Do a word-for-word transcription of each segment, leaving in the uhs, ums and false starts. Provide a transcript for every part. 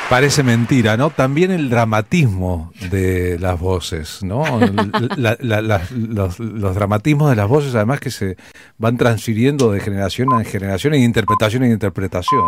Parece mentira, ¿no? También el dramatismo de las voces, ¿no? La, la, la, los, los dramatismos de las voces, además, que se van transfiriendo de generación en generación, en interpretación en interpretación.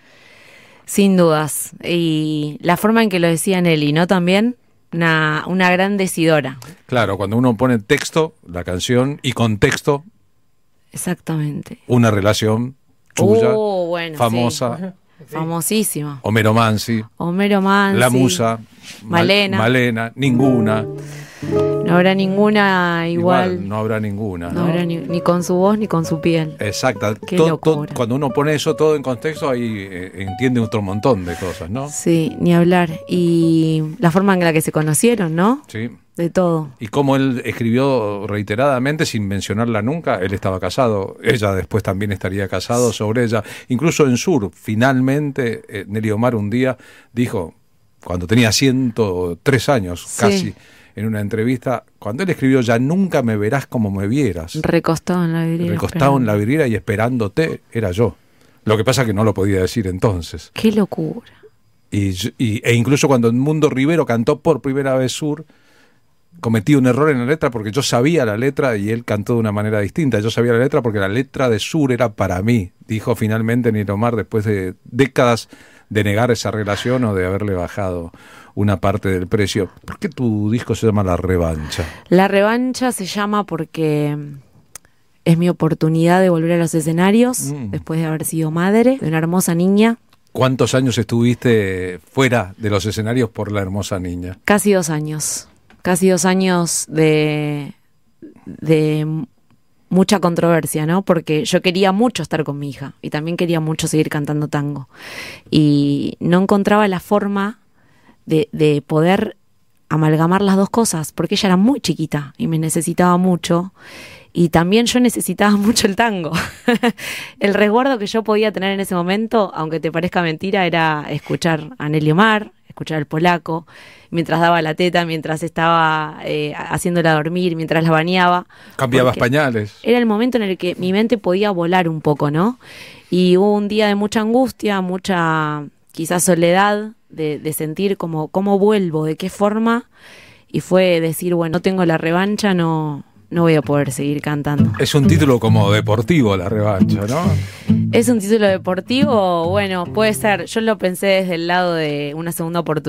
Sin dudas. Y la forma en que lo decía Nelly, ¿no? También una, una gran decidora. Claro, cuando uno pone texto, la canción, y contexto, exactamente, una relación suya, oh, bueno, famosa. Sí. Famosísima. Homero Mansi. Homero Mansi. La Musa. Malena. Mal, Malena. Ninguna. No habrá ninguna igual. igual no habrá ninguna. No, ¿no? habrá ni, ni con su voz ni con su piel. Exacto. Qué todo, locura. todo, cuando uno pone eso todo en contexto, ahí eh, entiende otro montón de cosas, ¿no? Sí, ni hablar. Y la forma en la que se conocieron, ¿no? Sí. De todo. Y como él escribió reiteradamente, sin mencionarla nunca, él estaba casado, ella después también estaría casado sobre ella. Incluso en Sur, finalmente, eh, Nelly Omar un día dijo, cuando tenía ciento tres años, sí. casi, en una entrevista, cuando él escribió "Ya nunca me verás como me vieras", recostado en la vidriera, recostado esperando. en la vidriera y esperándote, era yo. Lo que pasa es que no lo podía decir entonces. ¡Qué locura! Y, y, e incluso cuando Edmundo Rivero cantó por primera vez Sur, cometí un error en la letra porque yo sabía la letra y él cantó de una manera distinta. Yo sabía la letra porque la letra de Sur era para mí, dijo finalmente Nelly Omar después de décadas de negar esa relación o de haberle bajado una parte del precio. ¿Por qué tu disco se llama La Revancha? La Revancha se llama porque es mi oportunidad de volver a los escenarios mm. después de haber sido madre de una hermosa niña. ¿Cuántos años estuviste fuera de los escenarios por la hermosa niña? Casi dos años. Casi dos años de, de mucha controversia, ¿no? Porque yo quería mucho estar con mi hija y también quería mucho seguir cantando tango. Y no encontraba la forma de, de poder amalgamar las dos cosas, porque ella era muy chiquita y me necesitaba mucho. Y también yo necesitaba mucho el tango. El resguardo que yo podía tener en ese momento, aunque te parezca mentira, era escuchar a Nelly Omar, escuchar al Polaco, mientras daba la teta, mientras estaba eh, haciéndola dormir, mientras la bañaba. Cambiabas pañales. Era el momento en el que mi mente podía volar un poco, ¿no? Y hubo un día de mucha angustia, mucha quizás soledad, de, de sentir como cómo vuelvo, de qué forma, y fue decir, bueno, no tengo la revancha, no... no voy a poder seguir cantando. Es un título como deportivo, La Revancha, ¿no? Es un título deportivo, bueno, puede ser. Yo lo pensé desde el lado de una segunda oportunidad.